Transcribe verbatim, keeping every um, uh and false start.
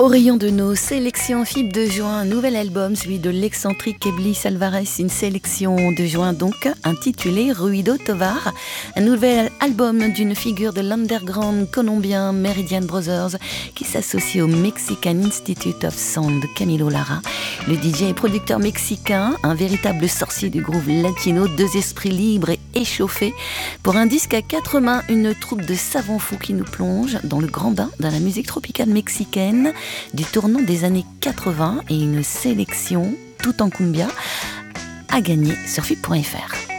Au rayon de nos sélections F I B de juin, un nouvel album, celui de l'excentrique Eblis Alvarez, une sélection de juin donc intitulée Ruido Tovar, un nouvel album d'une figure de l'underground colombien Meridian Brothers qui s'associe au Mexican Institute of Sound de Camilo Lara. Le D J et producteur mexicain, un véritable sorcier du groove latino, deux esprits libres et échauffés. Pour un disque à quatre mains, une troupe de savants fous qui nous plonge dans le grand bain de la musique tropicale mexicaine du tournant des années quatre-vingts et une sélection tout en cumbia à gagner sur F I B point F R.